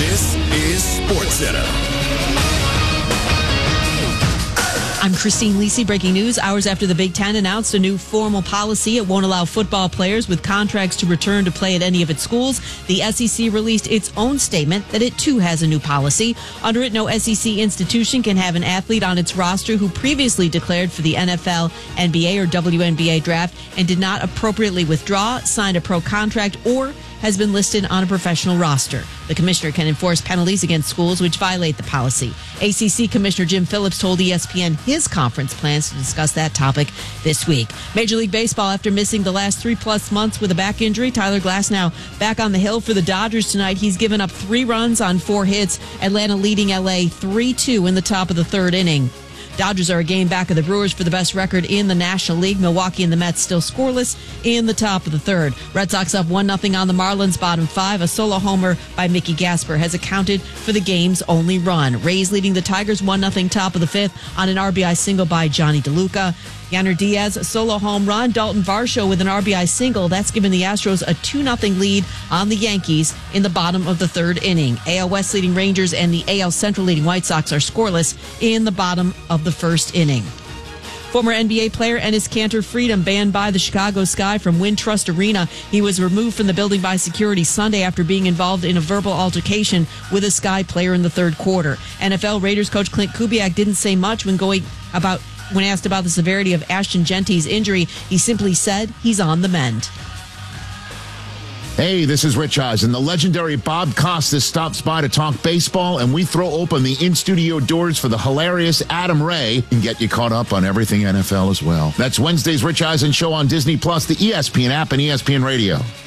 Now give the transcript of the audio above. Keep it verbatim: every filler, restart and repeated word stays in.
This is SportsCenter. I'm Christine Lisi. Breaking news. Hours after the Big Ten announced a new formal policy, it won't allow football players with contracts to return to play at any of its schools. The S E C released its own statement that it too has a new policy. Under it, no S E C institution can have an athlete on its roster who previously declared for the N F L, N B A, or W N B A draft and did not appropriately withdraw, signed a pro contract, or has been listed on a professional roster. The commissioner can enforce penalties against schools which violate the policy. A C C Commissioner Jim Phillips told E S P N his conference plans to discuss that topic this week. Major League Baseball, after missing the last three-plus months with a back injury, Tyler Glasnow back on the hill for the Dodgers tonight. He's given up three runs on four hits. Atlanta leading L A three two in the top of the third inning. Dodgers are a game back of the Brewers for the best record in the National League. Milwaukee and the Mets still scoreless in the top of the third. Red Sox up one nothing on the Marlins, bottom five. A solo homer by Mickey Gasper has accounted for the game's only run. Rays leading the Tigers one nothing top of the fifth on an R B I single by Johnny DeLuca. Yanner Diaz, a solo home run. Dalton Varsho with an R B I single. That's given the Astros a two nothing lead on the Yankees in the bottom of the third inning. A L West leading Rangers and the A L Central leading White Sox are scoreless in the bottom of the first inning. Former N B A player Enes Kanter Freedom banned by the Chicago Sky from Wintrust Arena. He was removed from the building by security Sunday after being involved in a verbal altercation with a Sky player in the third quarter. N F L Raiders coach Clint Kubiak didn't say much when going about when asked about the severity of Ashton Genty's injury. He simply said he's on the mend. Hey, this is Rich Eisen. The legendary Bob Costas stops by to talk baseball, and we throw open the in-studio doors for the hilarious Adam Ray and get you caught up on everything N F L as well. That's Wednesday's Rich Eisen Show on Disney Plus, the E S P N app, and E S P N Radio.